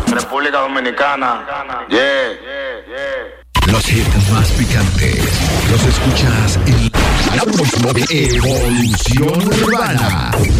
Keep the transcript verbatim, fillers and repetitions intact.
República Dominicana. Yeah, yeah, yeah. Los hits más picantes los escuchas en Evolución Urbana.